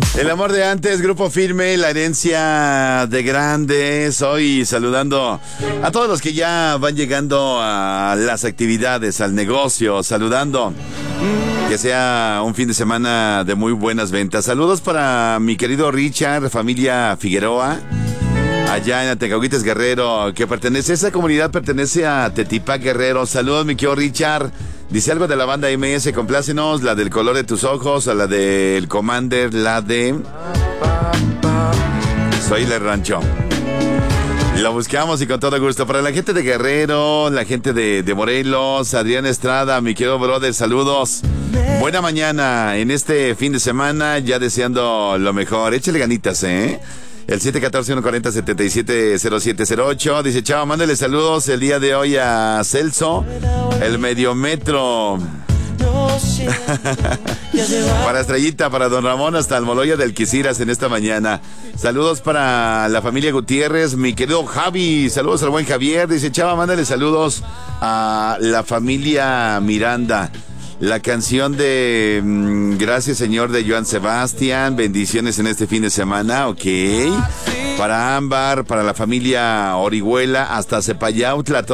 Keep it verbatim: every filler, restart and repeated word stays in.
El amor de antes, Grupo Firme, la herencia de grandes. Hoy saludando a todos los que ya van llegando a las actividades, al negocio, saludando. Que sea un fin de semana de muy buenas ventas. Saludos para mi querido Richard, familia Figueroa, allá en Atecahuites, Guerrero, que pertenece, esa comunidad pertenece a Tetipac, Guerrero. Saludos, mi querido Richard. Dice algo de la banda M S, complácenos, la del color de tus ojos, a la del Commander, la de Soy el Rancho. Lo buscamos y con todo gusto. Para la gente de Guerrero, la gente de, de Morelos, Adrián Estrada, mi querido brother, saludos. Buena mañana en este fin de semana, ya deseando lo mejor. Échale ganitas, ¿eh? El siete uno cuatro, uno cuatro cero, siete siete cero siete cero ocho. Dice, chao, mándale saludos el día de hoy a Celso, el Mediometro. Para Estrellita, para Don Ramón, hasta Almoloya del Quisiras en esta mañana. Saludos para la familia Gutiérrez, mi querido Javi. Saludos al buen Javier. Dice, chava, mándale saludos a la familia Miranda. La canción de mm, Gracias Señor de Joan Sebastián. Bendiciones en este fin de semana, ok. Para Ámbar, para la familia Orihuela, hasta Cepayautla.